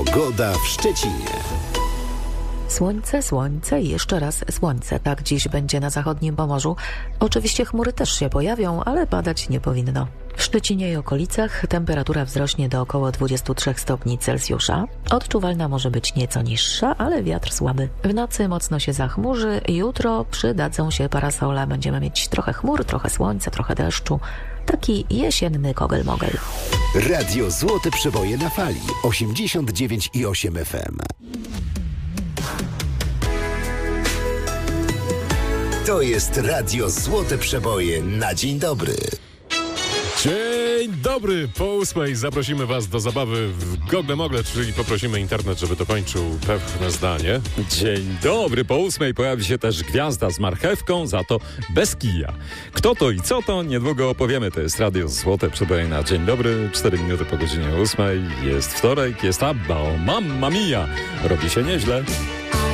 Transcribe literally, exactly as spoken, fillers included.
Pogoda w Szczecinie. Słońce, słońce i jeszcze raz słońce. Tak dziś będzie na zachodnim Pomorzu. Oczywiście chmury też się pojawią, ale padać nie powinno. W Szczecinie i okolicach temperatura wzrośnie do około dwudziestu trzech stopni Celsjusza. Odczuwalna może być nieco niższa, ale wiatr słaby. W nocy mocno się zachmurzy. Jutro przydadzą się parasole. Będziemy mieć trochę chmur, trochę słońca, trochę deszczu. Taki jesienny kogel-mogel. Radio Złote Przeboje na fali. osiemdziesiąt dziewięć i osiem F M. To jest Radio Złote Przeboje na dzień dobry. Dzień dobry, po ósmej zaprosimy Was do zabawy w Gogle-Mogle, czyli poprosimy internet, żeby dokończył pewne zdanie. Dzień dobry, po ósmej pojawi się też gwiazda z marchewką, za to bez kija. Kto to i co to, niedługo opowiemy. To jest Radio Złote Przeboje na dzień dobry, cztery minuty po godzinie ósmej. Jest wtorek, jest Abba, o mamma mia, robi się nieźle.